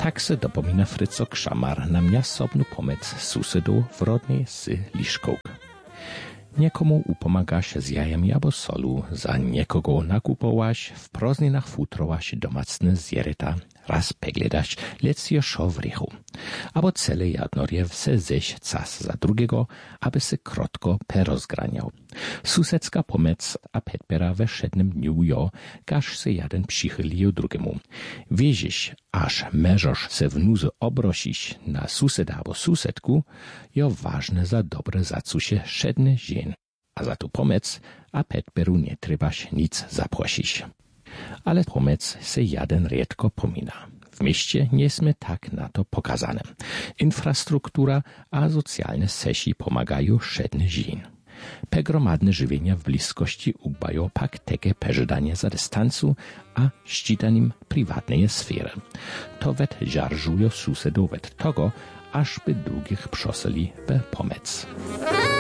Tak se dopomina Fryco Krzamar na mňasobnu pomec susedov w rodnej sy Liškovk. Niekomu upomagaš z jajami abo solu, za niekogo nakupowaš, w prozninach futrowaš domacne zjereta, raz pegledaš lecio šo w rychu. Abo cele jadnorjew se ześ cas za drugiego, aby se krotko perozgraniał. Susedska pomec a petpera we wszednym dniu jo, każ se jeden przychylił drugiemu. Wiezisz, aż meżosz se w nuzy obrosisz na suseda abo susedku, jo ważne za dobre zacusie szedne żien. A za tu pomec a petperu nie trebaš nic zaprosić. Ale pomec se jeden riedko pomina. W mieście nie sme tak na to pokazane. Infrastruktura a socjalne sesi pomagają szedne żin. Pegromadne żywienia w bliskości ubają pak teke peżydanie za dystansu a ścitanim prywatnej sfery. To wet żarżują susedów wet togo, aż by drugich przosili we pomec.